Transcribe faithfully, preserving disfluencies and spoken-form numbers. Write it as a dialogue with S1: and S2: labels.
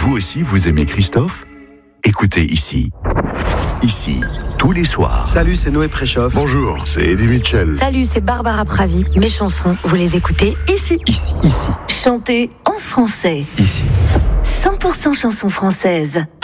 S1: Vous aussi, vous aimez Christophe? Écoutez ici. Ici, tous les soirs.
S2: Salut, c'est Noé Préchoff.
S3: Bonjour, c'est Eddie Mitchell.
S4: Salut, c'est Barbara Pravi. Mes chansons, vous les écoutez ici.
S1: Ici. Ici.
S4: Chantez en français.
S1: Ici.
S4: cent pour cent chansons françaises.